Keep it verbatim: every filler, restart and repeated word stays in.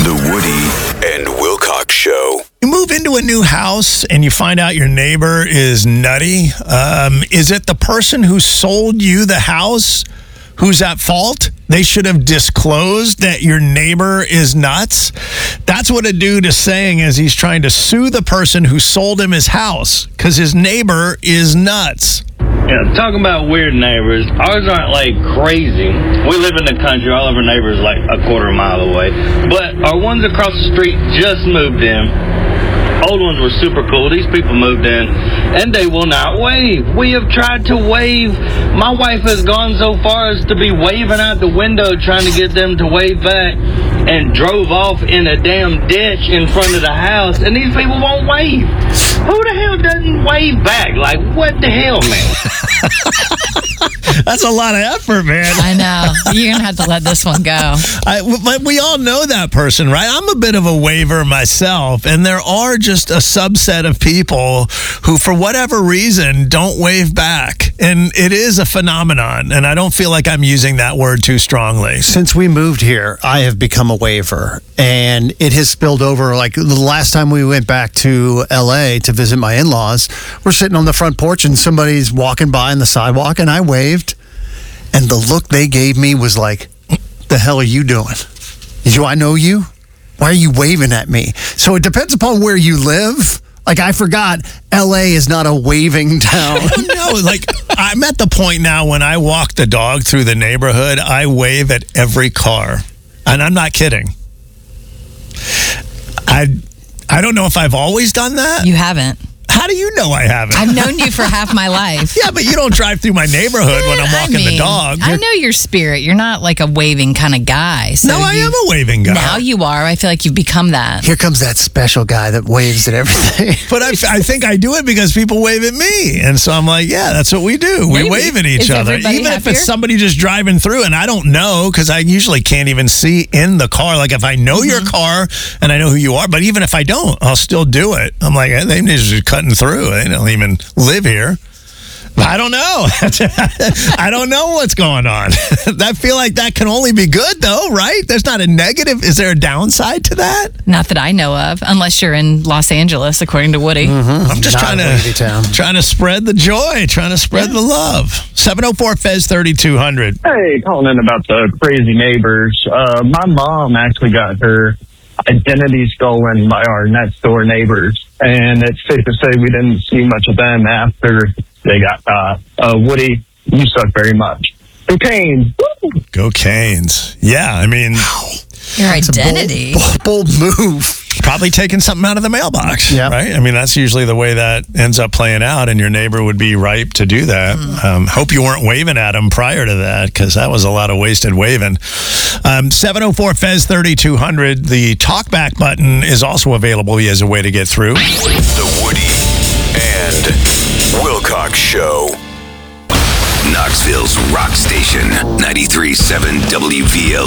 The Woody and Wilcox Show. You move into a new house and you find out your neighbor is nutty. Um, is it the person who sold you the house who's at fault? They should have disclosed that your neighbor is nuts. That's what a dude is saying as he's trying to sue the person who sold him his house because his neighbor is nuts. Yeah, talking about weird neighbors, ours aren't like crazy. We live in the country, all of our neighbors like a quarter mile away. But our ones across the street just moved in. Old ones were super cool. These people moved in, and they will not wave. We have tried to wave. My wife has gone so far as to be waving out the window trying to get them to wave back, and drove off in a damn ditch in front of the house, and these people won't wave. Who the hell doesn't wave back? Like, what the hell, man? That's a lot of effort, man. I know. You're going to have to let this one go. I, but we all know that person, right? I'm a bit of a waver myself, and there are just a subset of people who, for whatever reason, don't wave back. And it is a phenomenon, and I don't feel like I'm using that word too strongly. Since we moved here, I have become a waver, and it has spilled over. Like the last time we went back to L A to visit my in-laws, we're sitting on the front porch, and somebody's walking by on the sidewalk, and I waved, and the look they gave me was like, the hell are you doing? Do I know you? Why are you waving at me? So it depends upon where you live. Like, I forgot L A is not a waving town. No, like, I'm at the point now when I walk the dog through the neighborhood, I wave at every car. And I'm not kidding. I I don't know if I've always done that. You haven't. How do you know I haven't? I've known you for half my life. Yeah, but you don't drive through my neighborhood when I'm walking I mean, the dog. I know your spirit. You're not like a waving kind of guy. So no, I you, am a waving guy. Now you are. I feel like you've become that. Here comes that special guy that waves at everything. But I, I think I do it because people wave at me. And so I'm like, yeah, that's what we do. We Maybe. wave at each Is other. everybody Even happier? if it's somebody just driving through and I don't know, because I usually can't even see in the car. Like if I know Mm-hmm. your car and I know who you are, but even if I don't, I'll still do it. I'm like, they just cutting through. They don't even live here. I don't know. I don't know what's going on. I feel like that can only be good, though, right? There's not a negative. Is there a downside to that? Not that I know of, unless you're in Los Angeles, according to Woody. Mm-hmm. I'm just Not trying a wavy town. to trying to spread the joy, trying to spread the love. seven oh four F E Z thirty-two hundred. Hey, calling in about the crazy neighbors. Uh, my mom actually got her identity stolen by our next door neighbors, and it's safe to say we didn't see much of them after they got caught. Uh, Woody, you suck very much. Cocaine. Woo! Go Canes. Yeah, I mean, Your It's a bold- identity. Bold, bold move. probably taking something out of the mailbox, Yeah. right? I mean, that's usually the way that ends up playing out, and your neighbor would be ripe to do that. Mm. Um, hope you weren't waving at him prior to that, because that was a lot of wasted waving. Um, seven oh four F E Z thirty-two hundred. The talkback button is also available as a way to get through. The Woody and Wilcox Show. Knoxville's rock station, ninety-three point seven W V L.